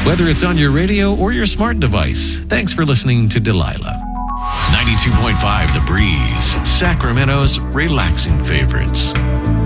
whether it's on your radio or your smart device. Thanks for listening to Delilah. 92.5 The Breeze, Sacramento's relaxing favorites.